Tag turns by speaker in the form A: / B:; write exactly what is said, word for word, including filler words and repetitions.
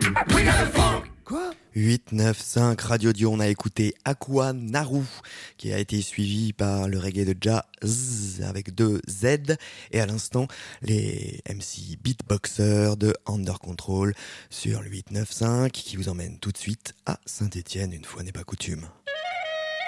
A: Quoi huit neuf cinq Radio Dio, on a écouté Aqua Naru, qui a été suivi par le reggae de Jazz avec deux Z, et à l'instant, les M C beatboxers de Under Control sur le huit neuf cinq, qui vous emmène tout de suite à Saint-Étienne, une fois n'est pas coutume.